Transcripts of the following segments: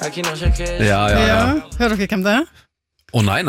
Ja. Hører dere hvem det er? Nei.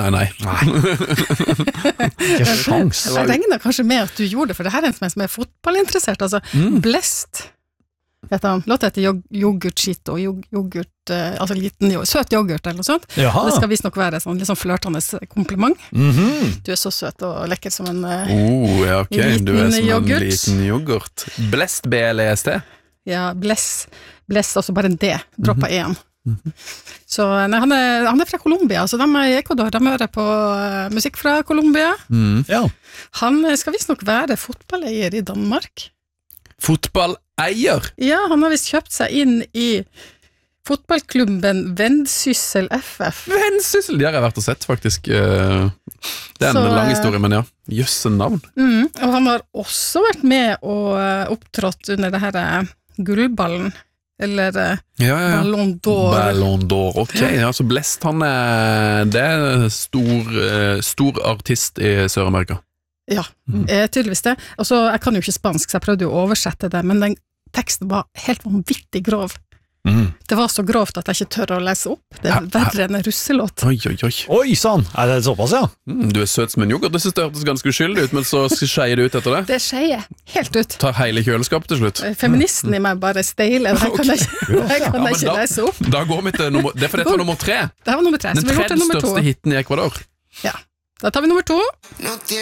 Ikke sjans. Jeg regner kanskje med at du gjorde det, for det her er en som er fotballinteressert, altså Blest heter han. Låt heter yoghurt-shit og yoghurt, altså søt yoghurt eller noe sånt. Jaha. Det skal visst nok være sånn litt sånn flørtende kompliment. Du er så søt og lekker som en ok, liten du er som yoghurt. en liten yoghurt. Blest, B-L-E-S-T? Ja, Bless, altså bare en D, droppa en. Så nei, han er fra Colombia, så de er i Ecuador, de hører på musikk fra Colombia. Ja. Han skal visst nok være fotballeier i Danmark. Fotballeier? Ja, han har visst kjøpt seg inn i fotballklubben Vendsyssel FF. Vendsyssel, de har jeg vært og sett faktisk. Det er en lang historie, men ja, jøsse navn. Og han har også vært med og opptrådt under det her gullballen, eller Ballon d'Or. Ballon d'Or, ok. Ja, så Blest, det er stor artist i Sør-Amerika. Ja, tydeligvis det. Og så, jeg kan jo ikke spansk, så jeg prøvde jo å oversette det, men den teksten var helt vanvittig grov. Det var så grovt at jeg ikke tør å lese opp. Det er verre enn en russelåt. Oi, sann! Er det såpass, ja? Du er søt som en yoghurt. Det synes det hørtes ganske uskyldig ut, men så skeier det ut etter det. Det skeier helt ut. Tar hele kjøleskapet til slutt. Feministen i meg bare steiler. Jeg kan ikke lese opp. Da går vi til det er for dette var nummer 3. Det var nummer 3. Den tredje største hitten i Ecuador. Ja, da tar vi nummer 2.